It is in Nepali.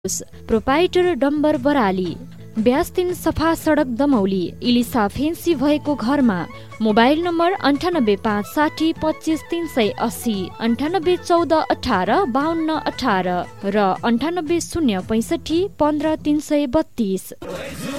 प्रोपाइटर डम्बर बराली, ब्याज 3 सफा सडक दमौली, इलिसा फेन्सी भएको घरमा। मोबाइल नम्बर 9856 25 380, 9814 18 52 18 र 98 065 15 332।